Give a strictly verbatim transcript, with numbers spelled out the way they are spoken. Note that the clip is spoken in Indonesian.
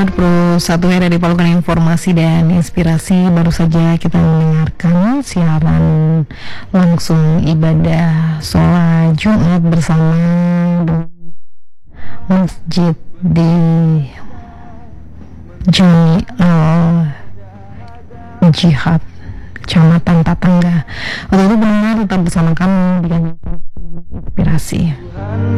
Pendengar Pro satu R dari Palukan Informasi dan Inspirasi, baru saja kita mendengarkan siaran langsung ibadah sholat Jumat bersama Masjid di Jami Al Jihad, Kecamatan Tatangga. Waktu itu pendengar tetap bersama kami dengan inspirasi.